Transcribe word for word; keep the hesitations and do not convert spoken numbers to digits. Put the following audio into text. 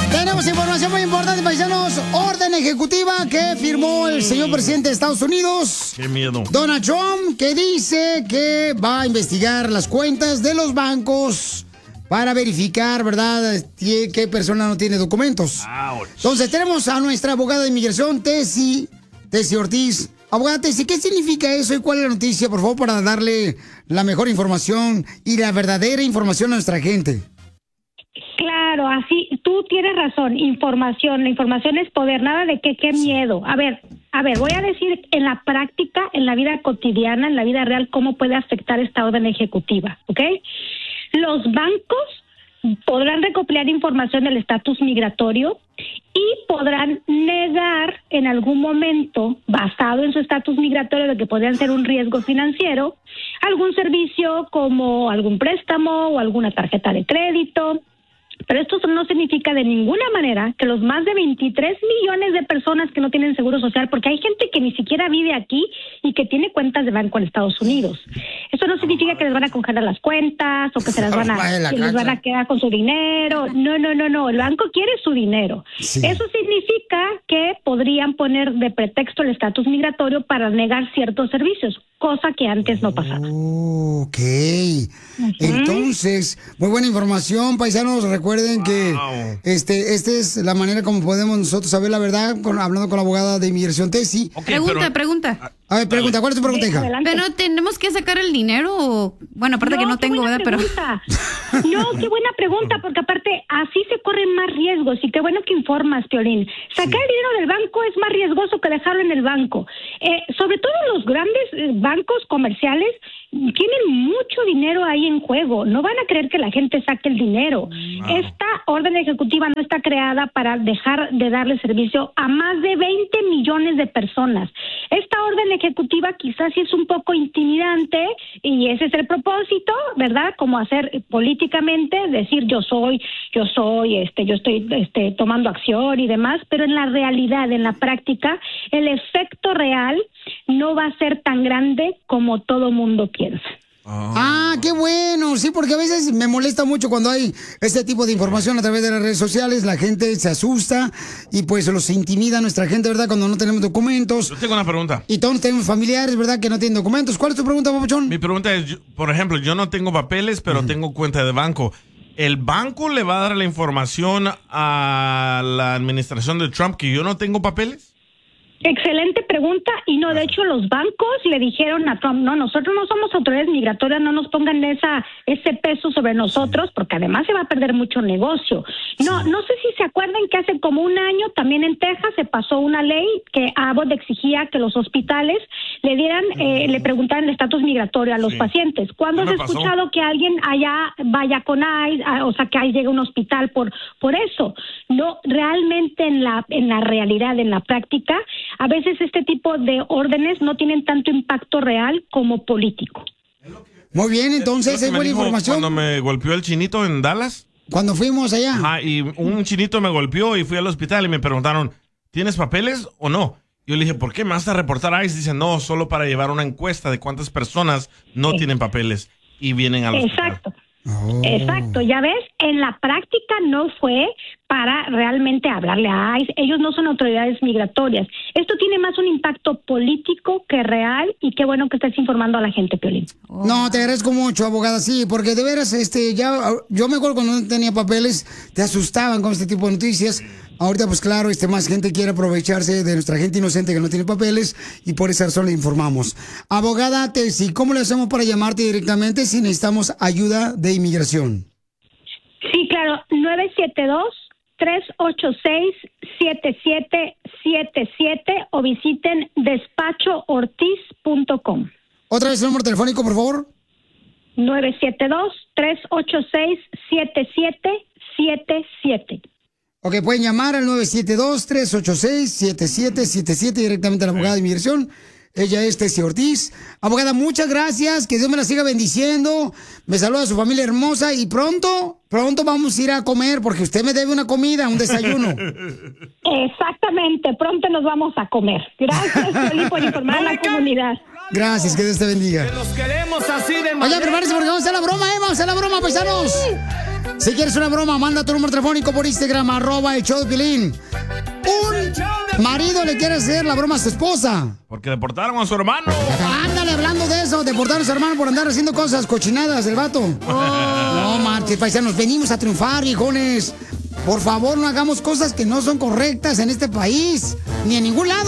Tenemos información muy importante, paisanos. Orden ejecutiva que firmó el señor presidente de Estados Unidos. Qué miedo. Donald Trump, que dice que va a investigar las cuentas de los bancos para verificar, ¿verdad?, qué persona no tiene documentos. Ouch. Entonces, tenemos a nuestra abogada de inmigración, Tessy, Tessy Ortiz. Abogada Tessy, ¿qué significa eso y cuál es la noticia, por favor, para darle la mejor información y la verdadera información a nuestra gente? Claro, así, tú tienes razón, información, la información es poder, nada de que qué miedo. A ver, a ver, voy a decir en la práctica, en la vida cotidiana, en la vida real, cómo puede afectar esta orden ejecutiva, ¿ok? Los bancos podrán recopilar información del estatus migratorio y podrán negar en algún momento, basado en su estatus migratorio, de que podrían ser un riesgo financiero, algún servicio como algún préstamo o alguna tarjeta de crédito. Pero esto no significa de ninguna manera que los más de veintitrés millones de personas que no tienen seguro social, porque hay gente que ni siquiera vive aquí y que tiene cuentas de banco en Estados Unidos. Esto no significa que les van a congelar las cuentas o que se las van a, que les van a quedar con su dinero. No, no, no, no. El banco quiere su dinero. Sí. Eso significa que podrían poner de pretexto el estatus migratorio para negar ciertos servicios, cosa que antes no pasaba. Oh, ok. Uh-huh. Entonces, muy buena información, paisanos. Recuerden que wow. este, esta es la manera como podemos nosotros saber la verdad, con, hablando con la abogada de inmigración, Tessy. Okay, pregunta, pero... pregunta. A ver, pregunta, ¿cuál es tu pregunta, hija? Pero tenemos que sacar el dinero, o... bueno, aparte no, que no tengo, ¿verdad? Pero no, qué buena pregunta, porque aparte así se corren más riesgos, y qué bueno que informas, Piolín. Sacar sí. el dinero del banco es más riesgoso que dejarlo en el banco. Eh, sobre todo los grandes eh, bancos comerciales tienen mucho dinero ahí en juego. No van a creer que la gente saque el dinero. Wow. Esta orden ejecutiva no está creada para dejar de darle servicio a más de veinte millones de personas. Esta orden ejecutiva quizás sí es un poco intimidante, y ese es el propósito, ¿verdad? Como hacer políticamente, decir yo soy, yo soy, este, yo estoy este, tomando acción y demás, pero en la realidad, en la práctica, el efecto real no va a ser tan grande como todo mundo piensa. Oh. Ah, qué bueno, sí, porque a veces me molesta mucho cuando hay este tipo de información a través de las redes sociales, la gente se asusta y pues los intimida a nuestra gente, ¿verdad? Cuando no tenemos documentos. Yo tengo una pregunta. Y todos tenemos familiares, ¿verdad? Que no tienen documentos. ¿Cuál es tu pregunta, papuchón? Mi pregunta es, por ejemplo, yo no tengo papeles, pero uh-huh. tengo cuenta de banco. ¿El banco le va a dar la información a la administración de Trump que yo no tengo papeles? Excelente pregunta, y no, de hecho los bancos le dijeron a Trump, no, nosotros no somos autoridades migratorias, no nos pongan esa ese peso sobre nosotros, porque además se va a perder mucho negocio. No, no sé si se acuerdan que hace como un año también en Texas se pasó una ley que Abbott exigía que los hospitales le dieran, eh, le preguntaran el estatus migratorio a los sí. pacientes. ¿Cuándo has escuchado pasó? que alguien allá vaya con I C E, o sea, que ahí llegue a un hospital por por eso? No, realmente en la en la realidad, en la práctica, a veces este tipo de órdenes no tienen tanto impacto real como político. Muy bien, entonces es buena información. Cuando me golpeó el chinito en Dallas. Cuando fuimos allá. Ajá, y un chinito me golpeó y fui al hospital y me preguntaron, ¿tienes papeles o no? Yo le dije, ¿por qué me vas a reportar a I C E? Dicen, no, solo para llevar una encuesta de cuántas personas no sí. tienen papeles y vienen al hospital. Exacto. Oh. Exacto, ya ves, en la práctica no fue para realmente hablarle a I C E. Ellos no son autoridades migratorias. Esto tiene más un impacto político que real, y qué bueno que estés informando a la gente, Piolín. Oh. No, te agradezco mucho, abogada, sí, porque de veras, este, ya, yo me acuerdo cuando no tenía papeles, te asustaban con este tipo de noticias. Ahorita, pues claro, este, más gente quiere aprovecharse de nuestra gente inocente que no tiene papeles, y por esa razón le informamos. Abogada Tessy, ¿cómo le hacemos para llamarte directamente si necesitamos ayuda de inmigración? Sí, claro, nueve siete dos, tres ocho seis, siete siete siete siete o visiten despacho ortiz punto com. ¿Otra vez el número telefónico, por favor? nueve siete dos, tres ocho seis, siete siete siete siete. Ok, pueden llamar al nueve siete dos, tres ocho seis, siete siete siete siete directamente a la abogada de inmigración. Ella es Tessy Ortiz. Abogada, muchas gracias. Que Dios me la siga bendiciendo. Me saluda a su familia hermosa. Y pronto, pronto vamos a ir a comer, porque usted me debe una comida, un desayuno. Exactamente. Pronto nos vamos a comer. Gracias, Piolín, por informar a la comunidad. Gracias, que Dios te bendiga. Que los queremos así de manera. Oye, prepárense porque vamos a hacer la broma, ¿eh? Vamos a hacer la broma, paisanos. Si quieres una broma, manda tu número telefónico por Instagram, arroba el show de Piolín. Un marido le quiere hacer la broma a su esposa. Porque deportaron a su hermano. Ándale, hablando de eso, deportaron a su hermano por andar haciendo cosas cochinadas, el vato. No, marches, paisanos, venimos a triunfar, viejones. Por favor, no hagamos cosas que no son correctas en este país, ni en ningún lado.